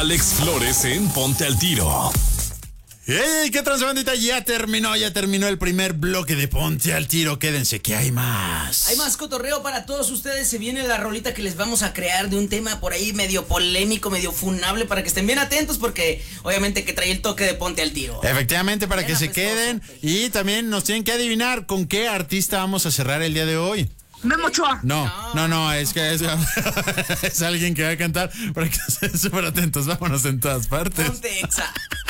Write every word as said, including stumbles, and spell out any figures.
Alex Flores en Ponte al Tiro. ¡Ey! ¿Qué transbandita? Ya terminó, ya terminó el primer bloque de Ponte al Tiro. Quédense que hay más. Hay más cotorreo para todos ustedes. Se viene la rolita que les vamos a crear de un tema por ahí medio polémico, medio funable, para que estén bien atentos porque obviamente que trae el toque de Ponte al Tiro. Efectivamente, para que se queden. Y también nos tienen que adivinar con qué artista vamos a cerrar el día de hoy. Memo Ochoa. No, no, no, no, es que es, es alguien que va a cantar para que estén súper atentos. Vámonos en todas partes. Ponte Exa.